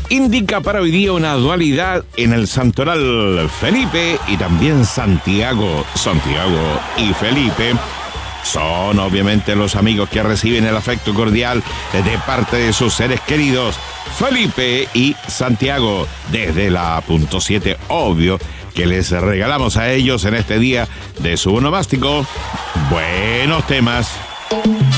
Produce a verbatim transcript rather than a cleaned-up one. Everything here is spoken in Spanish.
indica para hoy día una dualidad en el santoral Felipe y también Santiago. Santiago y Felipe son obviamente los amigos que reciben el afecto cordial de parte de sus seres queridos, Felipe y Santiago, desde la punto siete, obvio, que les regalamos a ellos en este día de su onomástico. Buenos temas.